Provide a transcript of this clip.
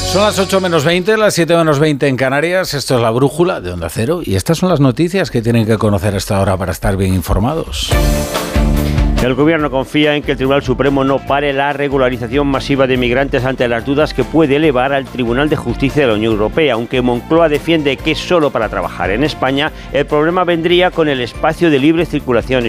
Son las 8 menos 20, las 7 menos 20 en Canarias. Esto es La Brújula de Onda Cero y estas son las noticias que tienen que conocer a esta hora para estar bien informados. El Gobierno confía en que el Tribunal Supremo no pare la regularización masiva de migrantes ante las dudas que puede elevar al Tribunal de Justicia de la Unión Europea. Aunque Moncloa defiende que es solo para trabajar en España, el problema vendría con el espacio de libre circulación